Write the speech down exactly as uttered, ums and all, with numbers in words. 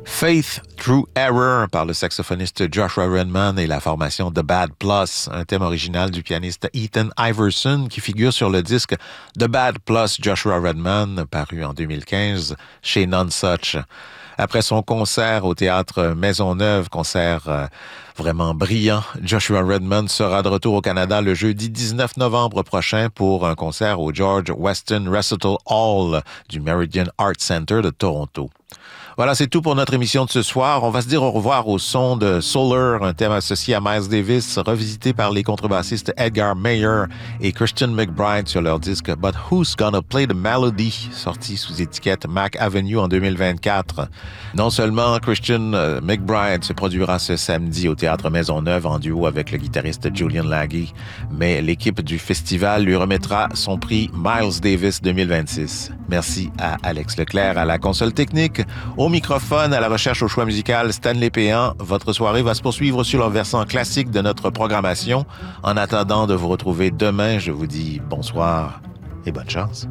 Faith Through Error par le saxophoniste Joshua Redman et la formation The Bad Plus, un thème original du pianiste Ethan Iverson qui figure sur le disque The Bad Plus Joshua Redman, paru en deux mille quinze chez Nonesuch. Après son concert au théâtre Maisonneuve, concert euh, vraiment brillant, Joshua Redman sera de retour au Canada le jeudi dix-neuf novembre prochain pour un concert au George Weston Recital Hall du Meridian Art Center de Toronto. Voilà, c'est tout pour notre émission de ce soir. On va se dire au revoir au son de Solar, un thème associé à Miles Davis, revisité par les contrebassistes Edgar Meyer et Christian McBride sur leur disque But Who's Gonna Play the Melody, sorti sous étiquette Mac Avenue en deux mille vingt-quatre. Non seulement Christian McBride se produira ce samedi au Théâtre Maisonneuve en duo avec le guitariste Julian Laghi, mais l'équipe du festival lui remettra son prix Miles Davis deux mille vingt-six. Merci à Alex Leclerc à la console technique. Au microphone, à la recherche au choix musical, Stanley Péan. Votre soirée va se poursuivre sur le versant classique de notre programmation. En attendant de vous retrouver demain, je vous dis bonsoir et bonne chance.